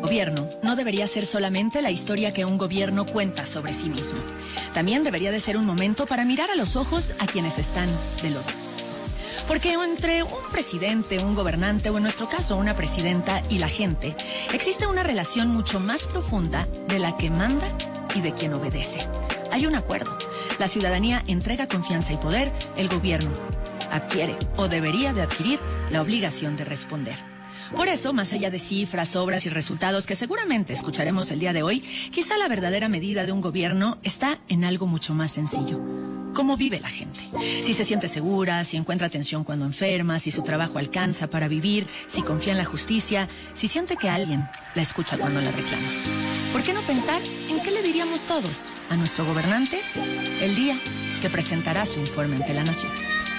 gobierno no debería ser solamente la historia que un gobierno cuenta sobre sí mismo. También debería de ser un momento para mirar a los ojos a quienes están del otro. Porque entre un presidente, un gobernante o en nuestro caso una presidenta y la gente, existe una relación mucho más profunda de la que manda y de quien obedece. Hay un acuerdo. La ciudadanía entrega confianza y poder, el gobierno adquiere o debería de adquirir la obligación de responder. Por eso, más allá de cifras, obras y resultados que seguramente escucharemos el día de hoy, quizá la verdadera medida de un gobierno está en algo mucho más sencillo. ¿Cómo vive la gente? Si se siente segura, si encuentra atención cuando enferma, si su trabajo alcanza para vivir, si confía en la justicia, si siente que alguien la escucha cuando la reclama. ¿Por qué no pensar en qué le diríamos todos a nuestro gobernante el día que presentará su informe ante la nación?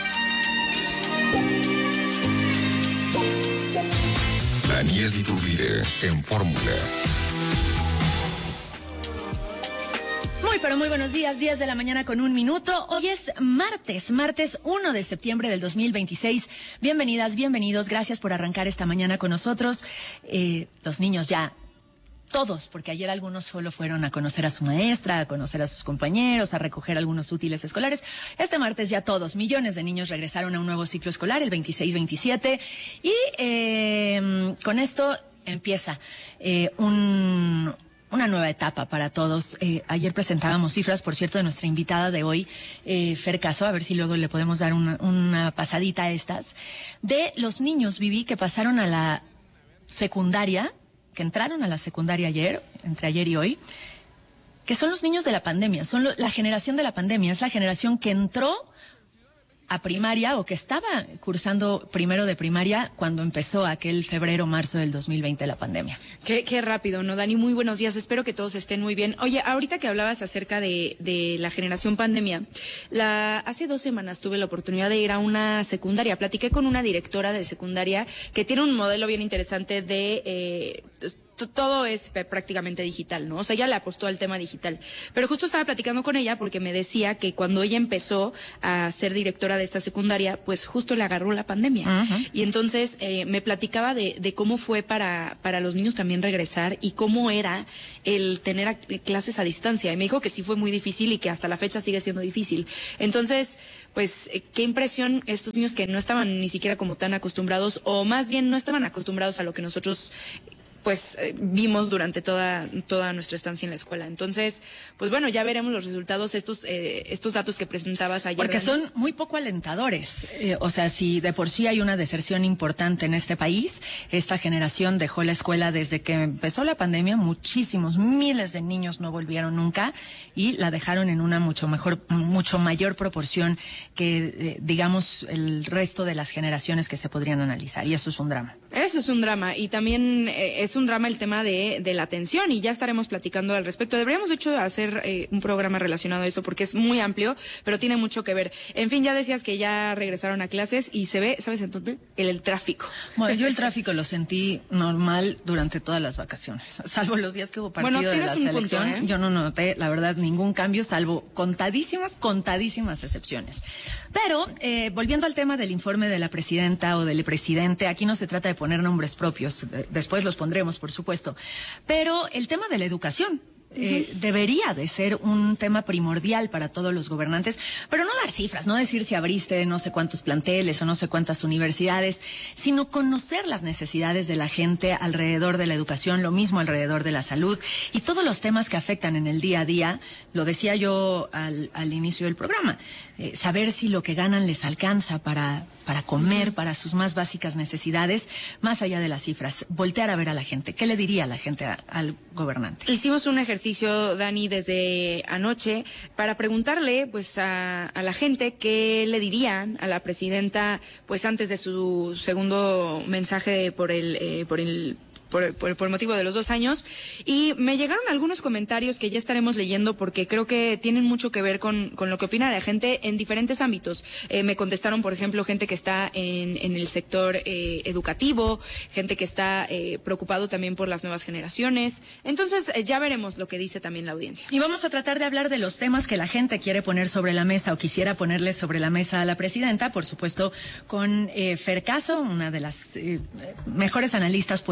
Daniel Iturbide en Fórmula. Pero muy buenos días, 10 de la mañana con 1 minuto. Hoy es martes 1 de septiembre del 2026. Bienvenidas, bienvenidos, gracias por arrancar esta mañana con nosotros. Los niños ya, todos, porque ayer algunos solo fueron a conocer a su maestra, a conocer a sus compañeros, a recoger algunos útiles escolares. Este martes ya todos, millones de niños regresaron a un nuevo ciclo escolar, el 26-27. Y con esto empieza una nueva etapa para todos. Ayer presentábamos cifras, por cierto, de nuestra invitada de hoy, Fer Caso, a ver si luego le podemos dar una pasadita a estas, de los niños, Vivi, que pasaron a la secundaria, que entraron a la secundaria ayer, entre ayer y hoy, que son los niños de la pandemia, son la generación de la pandemia, es la generación que entró a primaria o que estaba cursando primero de primaria cuando empezó aquel febrero-marzo del 2020 la pandemia. Qué rápido, ¿no, Dani? Muy buenos días, espero que todos estén muy bien. Oye, ahorita que hablabas acerca de la generación pandemia, hace 2 semanas tuve la oportunidad de ir a una secundaria, platiqué con una directora de secundaria que tiene un modelo bien interesante de todo es prácticamente digital, ¿no? O sea, ella le apostó al tema digital. Pero justo estaba platicando con ella porque me decía que cuando ella empezó a ser directora de esta secundaria, pues justo le agarró la pandemia. Uh-huh. Y entonces me platicaba de cómo fue para los niños también regresar y cómo era el tener clases a distancia. Y me dijo que sí fue muy difícil y que hasta la fecha sigue siendo difícil. Entonces, pues, qué impresión estos niños que no estaban ni siquiera como tan acostumbrados, o más bien no estaban acostumbrados a lo que nosotros pues vimos durante toda nuestra estancia en la escuela. Entonces, pues bueno, ya veremos los resultados, estos datos que presentabas ayer. Porque son muy poco alentadores. O sea, si de por sí hay una deserción importante en este país, esta generación dejó la escuela desde que empezó la pandemia, muchísimos, miles de niños no volvieron nunca y la dejaron en una mucho mayor proporción que, digamos, el resto de las generaciones que se podrían analizar. Y eso es un drama. Eso es un drama. Y también es un drama el tema de la atención, y ya estaremos platicando al respecto. Deberíamos, de hecho, hacer un programa relacionado a esto porque es muy amplio, pero tiene mucho que ver. En fin, ya decías que ya regresaron a clases y se ve, ¿sabes entonces? El tráfico. Bueno, yo el tráfico lo sentí normal durante todas las vacaciones, salvo los días que hubo partido de la selección. Punto, Yo no noté, la verdad, ningún cambio, salvo contadísimas excepciones. Pero, volviendo al tema del informe de la presidenta o del presidente, aquí no se trata de poner nombres propios, después los pondremos, por supuesto, pero el tema de la educación debería de ser un tema primordial para todos los gobernantes, pero no dar cifras, no decir si abriste no sé cuántos planteles o no sé cuántas universidades, sino conocer las necesidades de la gente alrededor de la educación, lo mismo alrededor de la salud y todos los temas que afectan en el día a día. Lo decía yo al inicio del programa, saber si lo que ganan les alcanza para comer, para sus más básicas necesidades, más allá de las cifras, voltear a ver a la gente. ¿Qué le diría a la gente al gobernante? Hicimos un ejercicio, Dani, desde anoche para preguntarle pues a la gente qué le dirían a la presidenta pues antes de su segundo mensaje por motivo de los 2 años, y me llegaron algunos comentarios que ya estaremos leyendo porque creo que tienen mucho que ver con lo que opina la gente en diferentes ámbitos. Me contestaron, por ejemplo, gente que está en el sector educativo, gente que está preocupado también por las nuevas generaciones. Entonces, ya veremos lo que dice también la audiencia. Y vamos a tratar de hablar de los temas que la gente quiere poner sobre la mesa o quisiera ponerle sobre la mesa a la presidenta, por supuesto, con Fer Caso, una de las mejores analistas políticas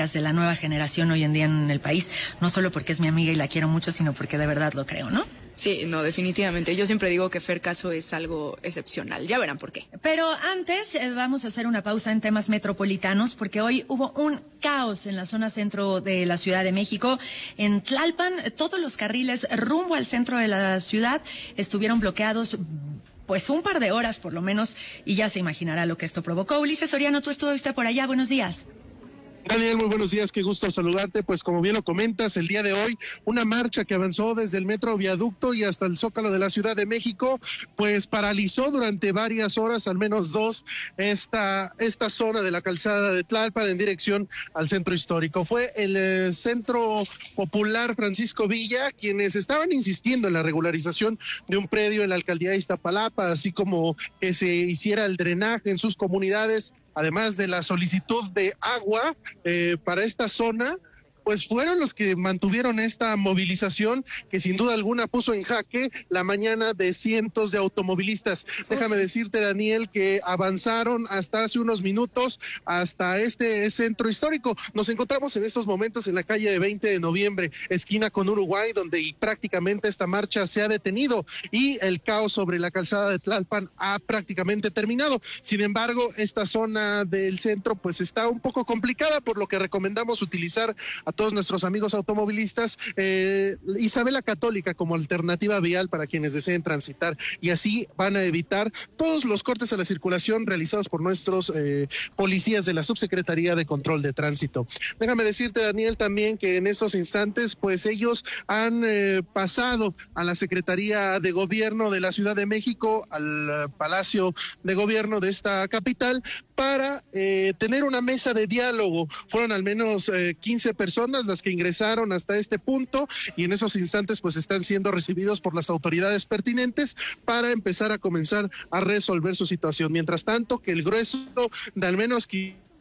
políticas de la nueva generación hoy en día en el país, no solo porque es mi amiga y la quiero mucho, sino porque de verdad lo creo, ¿no? Sí, no, definitivamente. Yo siempre digo que Fer Caso es algo excepcional. Ya verán por qué. Pero antes vamos a hacer una pausa en temas metropolitanos porque hoy hubo un caos en la zona centro de la Ciudad de México. En Tlalpan, todos los carriles rumbo al centro de la ciudad estuvieron bloqueados pues un par de horas por lo menos, y ya se imaginará lo que esto provocó. Ulises Soriano, tú estuviste por allá. Buenos días. Daniel, muy buenos días, qué gusto saludarte. Pues como bien lo comentas, el día de hoy, una marcha que avanzó desde el Metro Viaducto y hasta el Zócalo de la Ciudad de México, pues paralizó durante varias horas, al menos dos, esta zona de la calzada de Tlalpan en dirección al centro histórico. Fue el Centro Popular Francisco Villa quienes estaban insistiendo en la regularización de un predio en la alcaldía de Iztapalapa, así como que se hiciera el drenaje en sus comunidades, además de la solicitud de agua para esta zona. Pues fueron los que mantuvieron esta movilización que sin duda alguna puso en jaque la mañana de cientos de automovilistas. Déjame decirte, Daniel, que avanzaron hasta hace unos minutos hasta este centro histórico. Nos encontramos en estos momentos en la calle de 20 de noviembre, esquina con Uruguay, donde prácticamente esta marcha se ha detenido y el caos sobre la calzada de Tlalpan ha prácticamente terminado. Sin embargo, esta zona del centro pues está un poco complicada, por lo que recomendamos utilizar a todos nuestros amigos automovilistas Isabela Católica como alternativa vial para quienes deseen transitar, y así van a evitar todos los cortes a la circulación realizados por nuestros policías de la Subsecretaría de Control de Tránsito. Déjame decirte, Daniel, también que en estos instantes pues ellos han pasado a la Secretaría de Gobierno de la Ciudad de México, al Palacio de Gobierno de esta capital, para tener una mesa de diálogo. Fueron al menos 15 personas las que ingresaron hasta este punto, y en esos instantes pues están siendo recibidos por las autoridades pertinentes para empezar a comenzar a resolver su situación. Mientras tanto, que el grueso de al menos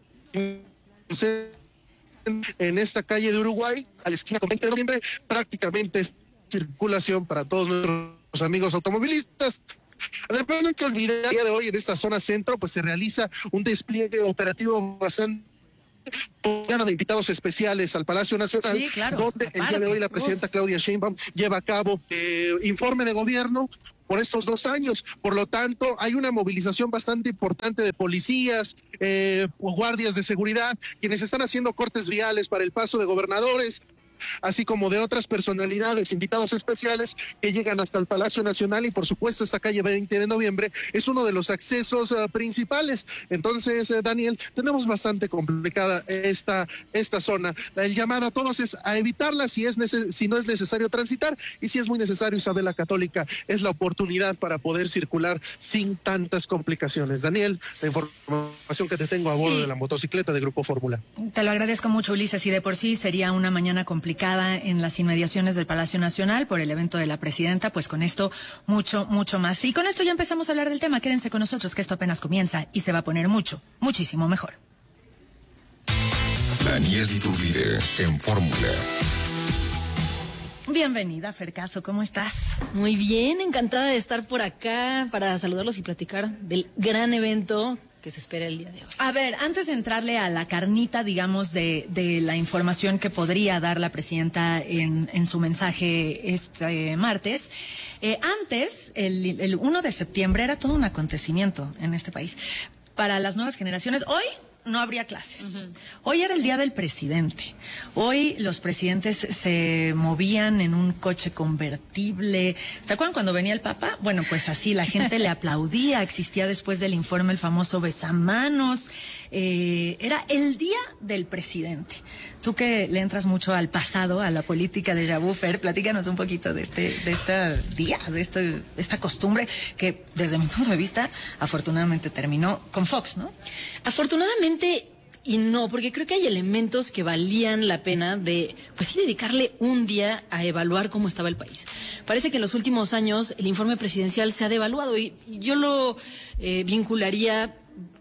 en esta calle de Uruguay, a la esquina con 20 de noviembre, prácticamente es circulación para todos nuestros amigos automovilistas. Además, no hay que olvidar, el día de hoy en esta zona centro pues se realiza un despliegue operativo bastante de invitados especiales al Palacio Nacional, sí, claro, donde el día de hoy la presidenta Claudia Sheinbaum lleva a cabo informe de gobierno por estos 2 años. Por lo tanto, hay una movilización bastante importante de policías, guardias de seguridad, quienes están haciendo cortes viales para el paso de gobernadores, así como de otras personalidades, invitados especiales que llegan hasta el Palacio Nacional, y por supuesto esta calle 20 de noviembre es uno de los accesos principales. Entonces, Daniel, tenemos bastante complicada esta zona. El llamado a todos es a evitarla si no es necesario transitar, y si es muy necesario, Isabela Católica es la oportunidad para poder circular sin tantas complicaciones. Daniel, la información que te tengo a bordo de la motocicleta de Grupo Fórmula. Te lo agradezco mucho, Ulises, y de por sí sería una mañana complicada en las inmediaciones del Palacio Nacional por el evento de la presidenta, pues con esto mucho más. Y con esto ya empezamos a hablar del tema. Quédense con nosotros, que esto apenas comienza y se va a poner muchísimo mejor. Daniel Iturbide en Fórmula. Bienvenida, Fer Caso, ¿cómo estás? Muy bien, encantada de estar por acá para saludarlos y platicar del gran evento que se espera el día de hoy. A ver, antes de entrarle a la carnita, digamos, de la información que podría dar la presidenta en su mensaje este martes, antes, el 1 de septiembre era todo un acontecimiento en este país. Para las nuevas generaciones, hoy no habría clases. Hoy era el día del presidente. Hoy los presidentes se movían en un coche convertible. ¿Se acuerdan cuando venía el Papa? Bueno, pues así la gente le aplaudía. Existía después del informe el famoso besamanos. Era el día del presidente. Tú que le entras mucho al pasado, a la política de déjà vu, Fer, platícanos un poquito de este día, de esta costumbre que desde mi punto de vista afortunadamente terminó con Fox, ¿no? Afortunadamente y no, porque creo que hay elementos que valían la pena de, pues sí, dedicarle un día a evaluar cómo estaba el país. Parece que en los últimos años el informe presidencial se ha devaluado y yo lo vincularía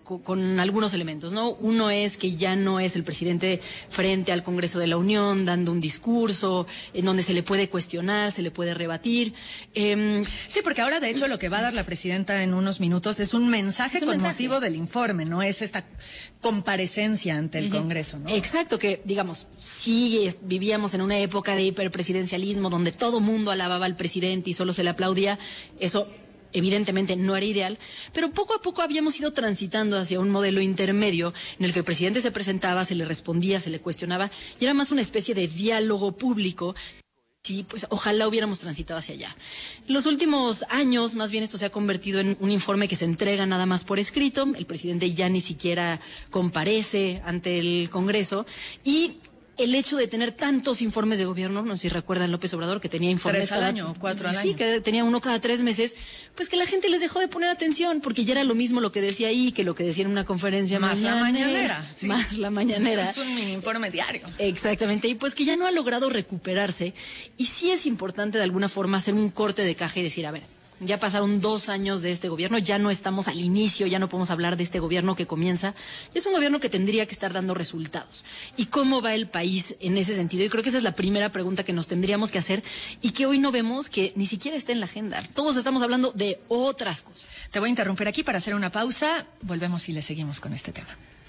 con algunos elementos, ¿no? Uno es que ya no es el presidente frente al Congreso de la Unión dando un discurso en donde se le puede cuestionar, se le puede rebatir. Sí, porque ahora de hecho lo que va a dar la presidenta en unos minutos es un mensaje con motivo del informe, no es esta comparecencia ante el Congreso, ¿no? Exacto, que digamos, sí vivíamos en una época de hiperpresidencialismo donde todo mundo alababa al presidente y solo se le aplaudía. Eso evidentemente no era ideal, pero poco a poco habíamos ido transitando hacia un modelo intermedio en el que el presidente se presentaba, se le respondía, se le cuestionaba, y era más una especie de diálogo público. Sí, pues ojalá hubiéramos transitado hacia allá. En los últimos años, más bien esto se ha convertido en un informe que se entrega nada más por escrito, el presidente ya ni siquiera comparece ante el Congreso, y el hecho de tener tantos informes de gobierno, no sé si recuerdan López Obrador, que tenía informes 3 al año, 4 al año. Sí, que tenía uno cada 3 meses, pues que la gente les dejó de poner atención, porque ya era lo mismo lo que decía ahí que lo que decía en una conferencia más la mañanera. Sí. Más la mañanera. Es un mini informe diario. Exactamente, y pues que ya no ha logrado recuperarse, y sí es importante de alguna forma hacer un corte de caja y decir, a ver, ya pasaron 2 años de este gobierno, ya no estamos al inicio, ya no podemos hablar de este gobierno que comienza. Ya es un gobierno que tendría que estar dando resultados. ¿Y cómo va el país en ese sentido? Y creo que esa es la primera pregunta que nos tendríamos que hacer y que hoy no vemos, que ni siquiera está en la agenda. Todos estamos hablando de otras cosas. Te voy a interrumpir aquí para hacer una pausa. Volvemos y le seguimos con este tema.